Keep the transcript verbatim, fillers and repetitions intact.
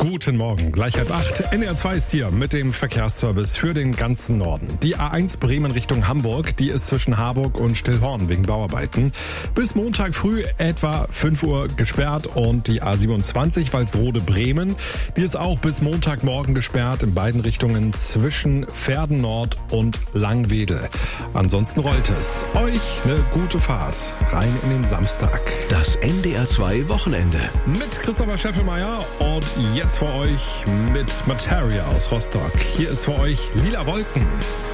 Guten Morgen, gleich halb acht. N D R zwei ist hier mit dem Verkehrsservice für den ganzen Norden. Die A eins Bremen Richtung Hamburg, die ist zwischen Harburg und Stillhorn wegen Bauarbeiten bis Montag früh etwa fünf Uhr gesperrt. Und die A siebenundzwanzig Walsrode Bremen, die ist auch bis Montagmorgen gesperrt in beiden Richtungen zwischen Verden Nord und Langwedel. Ansonsten rollt es. Euch eine gute Fahrt rein in den Samstag. Das N D R zwei Wochenende. Mit Christopher Scheffelmeier und jetzt für euch mit Materia aus Rostock. Hier ist für euch Lila Wolken.